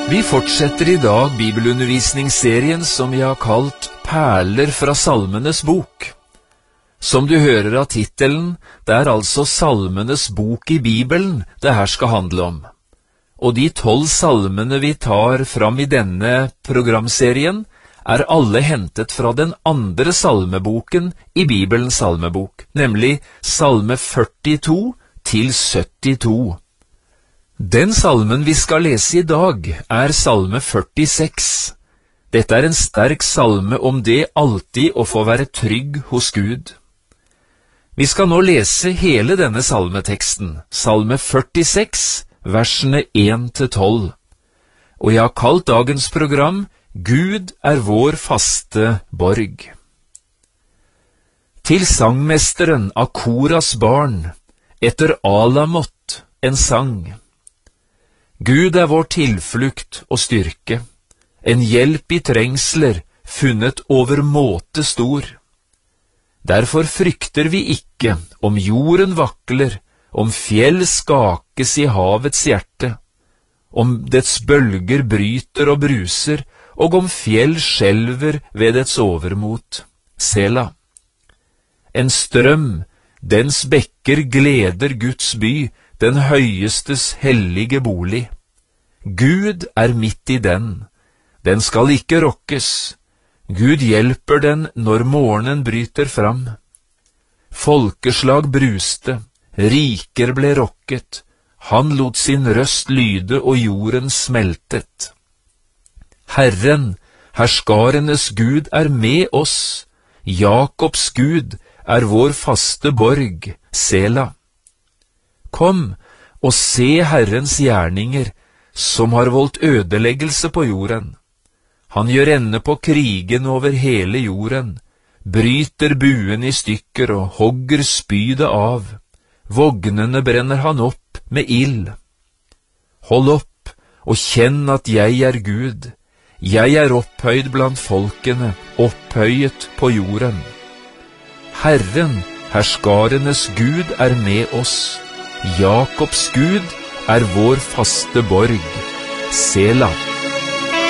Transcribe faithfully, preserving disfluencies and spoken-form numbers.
Vi fortsetter i dag bibelundervisningsserien som vi har kalt Perler fra Salmenes bok. Som du hører av titelen, det er altså Salmenes bok i Bibelen det her skal handle om. Og de tolv salmene vi tar fram i denne programserien, er alle hentet fra den andre salmeboken i Bibelens salmebok, nemlig Salme førtito til syttito. Den salmen vi skal lese i dag er Salme førtiseks. Dette er en sterk salme om det alltid å få være trygg hos Gud. Vi skal nå lese hele denne salmeteksten, Salme førtiseks, versene én til tolv. Og jeg har kalt dagens program Gud er vår faste borg. Til sangmesteren av Koras barn, etter Alamot en sang. Gud er vår tilflukt og styrke, en hjelp i trengsler, funnet over måte stor. Derfor frykter vi ikke om jorden vakler, om fjell skakes i havets hjerte, om dets bølger bryter og bruser, og om fjell skjelver ved dets overmot. Sela. En strøm, dens bekker gleder Guds by, den høyestes hellige bolig. Gud er midt i den. Den skal ikke rokkes. Gud hjelper den når morgenen bryter fram. Folkeslag bruste, riker ble rokket, han lot sin røst lyde og jorden smeltet. Herren, herskarenes Gud, er med oss. Jakobs Gud er vår faste borg, Sela. Kom og se Herrens gjerninger, som har voldt ødeleggelse på jorden. Han gjør ende på krigen over hele jorden, bryter buen i stykker og hogger spydet av. Vognene brenner han opp med ild. Hold opp og kjenn at jeg er Gud. Jeg er opphøyd blant folkene, opphøyet på jorden. Herren, herskarenes Gud, er med oss. Jakobs Gud er vår faste borg, Sela.